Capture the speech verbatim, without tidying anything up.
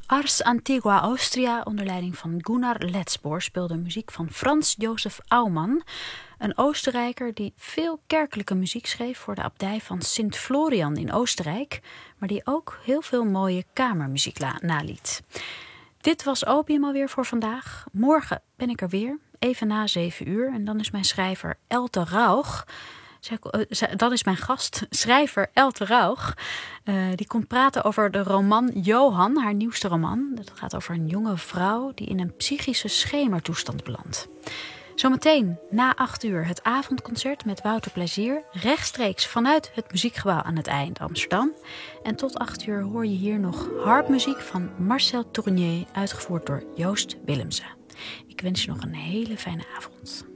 Ars Antigua Austria onder leiding van Gunnar Letzbohr speelde muziek van Franz Josef Aumann, een Oostenrijker die veel kerkelijke muziek schreef voor de abdij van Sint Florian in Oostenrijk, maar die ook heel veel mooie kamermuziek la- naliet. Dit was Opium alweer voor vandaag. Morgen ben ik er weer, even na zeven uur. En dan is mijn schrijver Elte Rauch. Dat is mijn gast, schrijver Elte Rauch. Uh, die komt praten over de roman Johan, haar nieuwste roman. Dat gaat over een jonge vrouw die in een psychische schemertoestand belandt. Zometeen na acht uur het avondconcert met Wouter Plezier. Rechtstreeks vanuit het Muziekgebouw aan het IJ in Amsterdam. En tot acht uur hoor je hier nog harpmuziek van Marcel Tournier, uitgevoerd door Joost Willemsen. Ik wens je nog een hele fijne avond.